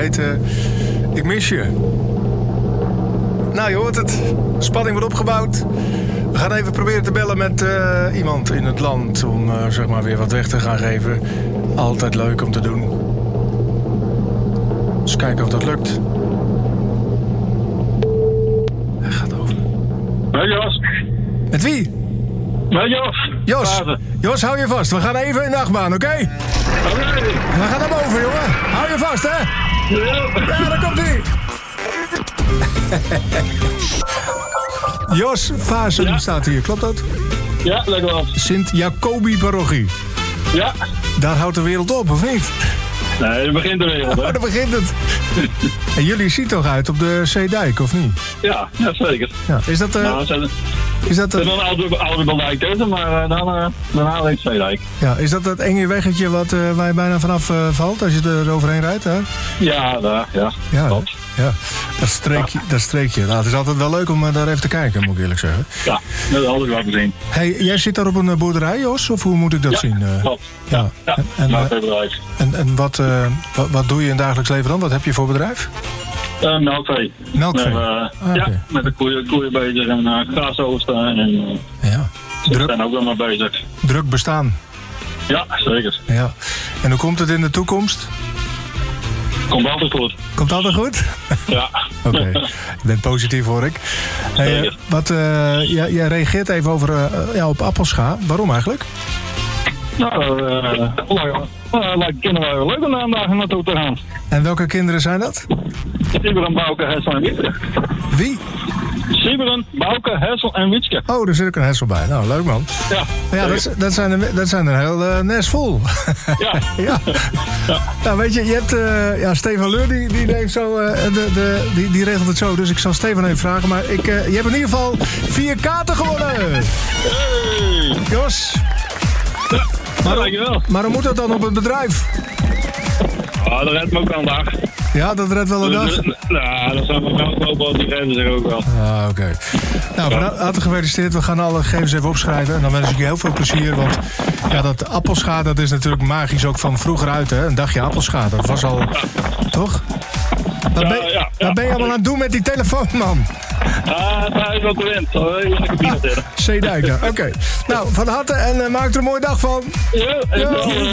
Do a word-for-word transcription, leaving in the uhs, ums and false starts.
heet uh, Ik mis je. Nou, je hoort het. Spanning wordt opgebouwd. We gaan even proberen te bellen met uh, iemand in het land... om uh, zeg maar weer wat weg te gaan geven. Altijd leuk om te doen. Dus kijken of dat lukt. Hij gaat over. Hey Jos. Met wie? Met Jos. Jos, Jos, hou je vast. We gaan even in de achtbaan, oké? Okay? Oké. Okay. We gaan naar boven, jongen. Hou je vast, hè? Ja. Ja, daar komt hij. Jos Vaassen ja. staat hier, klopt dat? Ja, lekker wel. Sint-Jacobi-parochie. Ja. Daar houdt de wereld op, of niet? Nee, dat begint de wereld, hè? Oh, daar begint het. En jullie zien toch uit op de Zeedijk, of niet? Ja, ja zeker. Ja. Is dat... Uh, nou, zijn, is dat... Er is uh, een oude, oude beldijk tussen, maar uh, dan, uh, daarna alleen Zeedijk. Ja, is dat dat enge weggetje wat, uh, waar je bijna vanaf uh, valt als je er overheen rijdt, hè? Ja, daar, ja. Ja, klopt. Ja, dat streekje. Ja. Dat streekje. Nou, het is altijd wel leuk om uh, daar even te kijken, moet ik eerlijk zeggen. Ja, dat is altijd wel gezien. Hey, jij zit daar op een boerderij, Jos? Of hoe moet ik dat ja, zien? Uh, klopt. Ja, ja. En, en, uh, bedrijf. en, en wat, uh, wat, wat doe je in het dagelijks leven dan? Wat heb je voor bedrijf? Uh, melkvee. Melkvee? Met, uh, ah, okay. Ja, met de koeien, koeien bezig en uh, gras oogsten. En uh, ja. Druk. zijn ook wel maar bezig. Druk bestaan? Ja, zeker. Ja. En hoe komt het in de toekomst? Komt altijd goed. Komt altijd goed? Ja. Oké, okay. Je bent positief hoor ik. Hey, uh, wat, uh, jij, jij reageert even over, uh, ja, op appelscha. Waarom eigenlijk? Nou, uh, uh, lijkt kinderen wel leuk om daar een dag naartoe te gaan. En welke kinderen zijn dat? Sieberen, Bouke, Hessel en Wietske. Wie? Sieberen, Bouke, Hessel en Wietske. Oh, er zit ook een Hessel bij. Nou, leuk man. Ja. Ja, dat, dat, zijn er, dat zijn er heel uh, nest vol. Ja. ja. ja. Nou, weet je, je hebt... Uh, ja, Stefan Leur, die, die, neemt zo, uh, de, de, die, die regelt het zo. Dus ik zal Stefan even vragen. Maar ik, uh, je hebt in ieder geval vier kaarten gewonnen. Hey. Jos. Ja, maar, dankjewel. Maar hoe moet dat dan op het bedrijf? Ah, dat redt me ook wel een dag. Ja, dat redt wel een dag? Nou, dat zou me wel kopen, die geven zich ook wel. Ah, oké. Okay. Nou, van harte gefeliciteerd. We gaan alle gegevens even opschrijven. En dan wens ik je heel veel plezier. Want ja, dat appelscha, dat is natuurlijk magisch ook van vroeger uit, hè? Een dagje appelscha, dat was al... Ja. Toch? Wat ja, ben, ja, ja. wat ben je allemaal aan het doen met die telefoon, man? Ah, het is wat de wind. Zeedijk, Zeedijk, ja. Oké. Okay. Nou, van harte en uh, maak er een mooie dag van. Ja, ja.